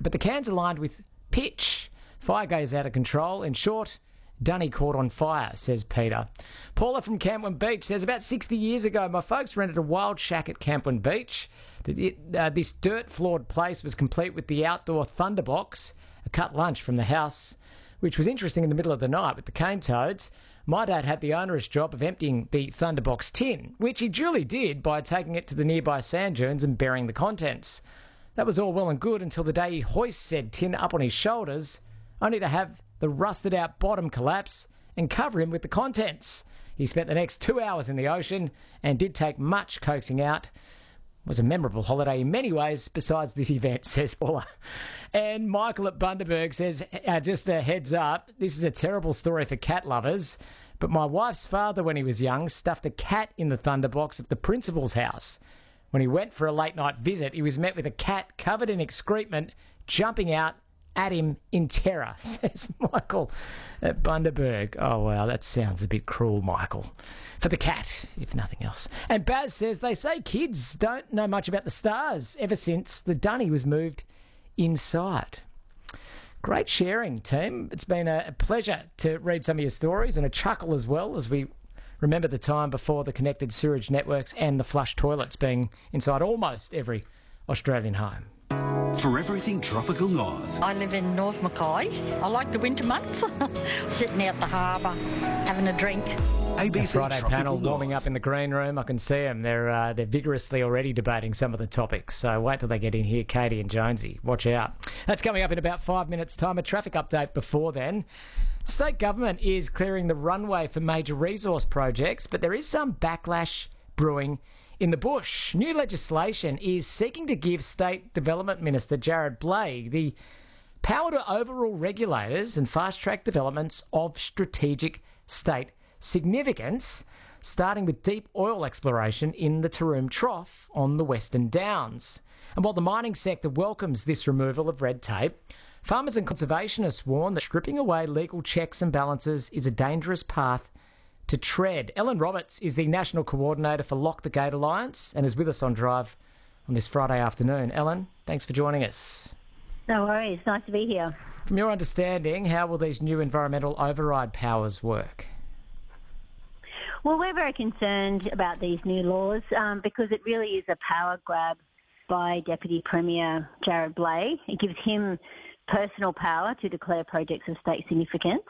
but the cans are lined with pitch. Fire goes out of control. In short, Dunny caught on fire, says Peter. Paula from Campwell Beach says, about 60 years ago, my folks rented a wild shack at Campwell Beach. This dirt-floored place was complete with the outdoor thunderbox, a cut lunch from the house, which was interesting in the middle of the night with the cane toads. My dad had the onerous job of emptying the thunderbox tin, which he duly did by taking it to the nearby sand dunes and burying the contents. That was all well and good until the day he hoists said tin up on his shoulders, only to have the rusted-out bottom collapse and cover him with the contents. He spent the next 2 hours in the ocean and did take much coaxing out. It was a memorable holiday in many ways besides this event, says Paula. And Michael at Bundaberg says, just a heads up, this is a terrible story for cat lovers, but my wife's father, when he was young, stuffed a cat in the thunderbox at the principal's house. When he went for a late-night visit, he was met with a cat covered in excrement jumping out at him in terror, says Michael at Bundaberg. Oh, wow, that sounds a bit cruel, Michael. For the cat, if nothing else. And Baz says, they say kids don't know much about the stars ever since the Dunny was moved inside. Great sharing, team. It's been a pleasure to read some of your stories and a chuckle as well as we remember the time before the connected sewerage networks and the flush toilets being inside almost every Australian home. For everything Tropical North. I live in North Mackay. I like the winter months. Sitting out the harbour, having a drink. ABC Friday Tropical panel North. warming up in the green room. I can see them. They're vigorously already debating some of the topics. So wait till they get in here, Katie and Jonesy. Watch out. That's coming up in about 5 minutes' time. A traffic update before then. State government is clearing the runway for major resource projects, but there is some backlash brewing in the bush. New legislation is seeking to give State Development Minister Jared Blake the power to overrule regulators and fast-track developments of strategic state significance, starting with deep oil exploration in the Taroom Trough on the Western Downs. And while the mining sector welcomes this removal of red tape, farmers and conservationists warn that stripping away legal checks and balances is a dangerous path to tread. Ellen Roberts is the National Coordinator for Lock the Gate Alliance and is with us on Drive on this Friday afternoon. Ellen, thanks for joining us. No worries. Nice to be here. From your understanding, how will these new environmental override powers work? Well, we're very concerned about these new laws because it really is a power grab by Deputy Premier Jared Blake. It gives him personal power to declare projects of state significance.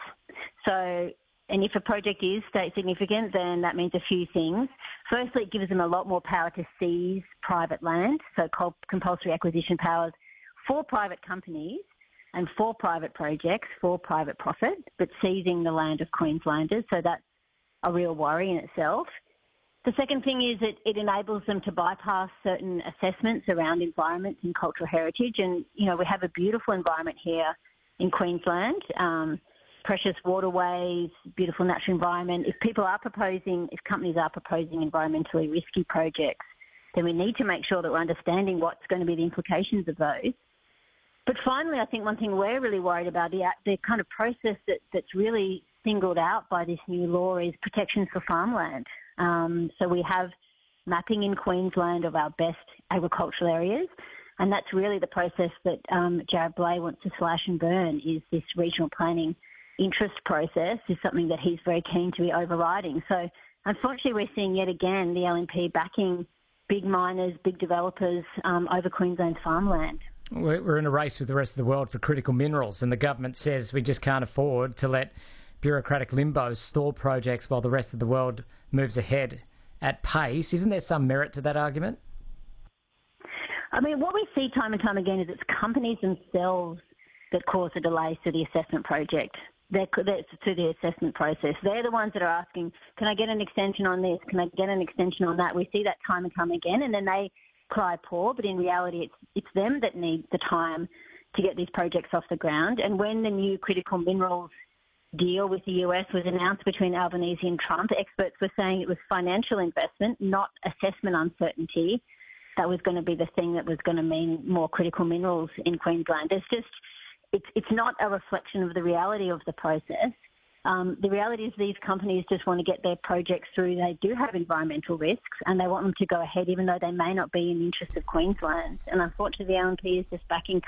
And if a project is state significant, then that means a few things. Firstly, it gives them a lot more power to seize private land, so compulsory acquisition powers for private companies and for private projects, for private profit, but seizing the land of Queenslanders. So that's a real worry in itself. The second thing is that it enables them to bypass certain assessments around environments and cultural heritage. And, you know, we have a beautiful environment here in Queensland. Precious waterways, beautiful natural environment. If companies are proposing environmentally risky projects, then we need to make sure that we're understanding what's going to be the implications of those. But finally, I think one thing we're really worried about, the kind of process that's really singled out by this new law is protections for farmland. So we have mapping in Queensland of our best agricultural areas, and that's really the process that Jared Blake wants to slash and burn, is this regional planning interest process is something that he's very keen to be overriding. So unfortunately, we're seeing yet again the LNP backing big miners, big developers over Queensland's farmland. We're in a race with the rest of the world for critical minerals, and the government says we just can't afford to let bureaucratic limbo stall projects while the rest of the world moves ahead at pace. Isn't there some merit to that argument? I mean, what we see time and time again is it's companies themselves that cause the delays to the assessment project. That's to the assessment process. They're the ones that are asking, can I get an extension on this? Can I get an extension on that? We see that time and time again, and then they cry poor, but in reality it's them that need the time to get these projects off the ground. And when the new critical minerals deal with the US was announced between Albanese and Trump, experts were saying it was financial investment, not assessment uncertainty, that was going to be the thing that was going to mean more critical minerals in Queensland. It's not a reflection of the reality of the process. The reality is these companies just want to get their projects through. They do have environmental risks and they want them to go ahead even though they may not be in the interest of Queensland. And unfortunately the LNP is just backing